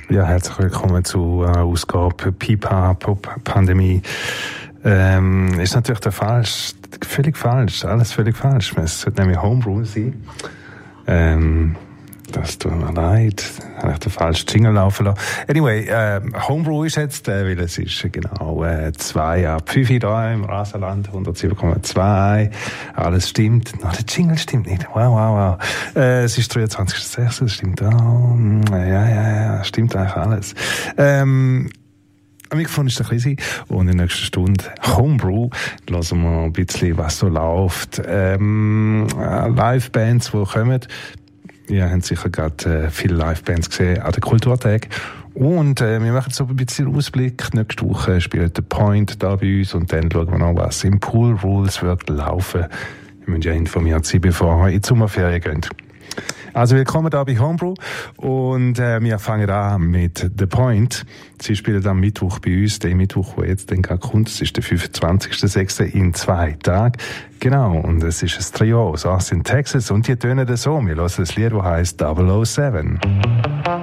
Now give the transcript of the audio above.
Ja, herzlich willkommen zu Ausgabe Pipa Pop Pandemie. Ist natürlich völlig falsch, alles völlig falsch. Es sollte nämlich Homebrew sein. Das tut mir leid, habe ich den falschen Jingle laufen lassen. Anyway, Homebrew ist jetzt, weil es ist genau 2 ab 5 da im Rasenland, 107,2. Alles stimmt. Der Jingle stimmt nicht. Wow. Es ist 23.06. Das stimmt auch. Ja, stimmt eigentlich alles. Am Mikrofon ist der Chrissy und in der nächsten Stunde Homebrew. Hören wir ein bisschen, was so läuft. Live-Bands, die kommen. Ihr habt sicher gerade viele Live-Bands gesehen an den Kulturtagen. Und wir machen so ein bisschen Ausblick. Nächste Woche spielt The Point da bei uns und dann schauen wir noch, was im Pool Rules wird laufen. Wir müssen ja informiert sein, bevor wir in die Sommerferien gehen. Also willkommen da bei Homebrew und wir fangen an mit The Point. Sie spielen am Mittwoch bei uns, den Mittwoch, der jetzt dann gerade kommt. Das ist der 25.06. in 2 Tagen. Genau, und es ist ein Trio aus Austin, Texas und die tönen so. Wir hören das Lied, das heisst 007.